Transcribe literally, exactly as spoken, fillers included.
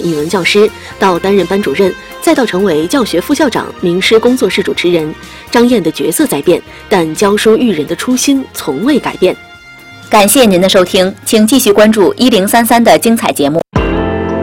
语文教师，到担任班主任，再到成为教学副校长、名师工作室主持人。张燕的角色在变，但教书育人的初心从未改变。 感谢您的收听，请继续关注一零三三的精彩节目。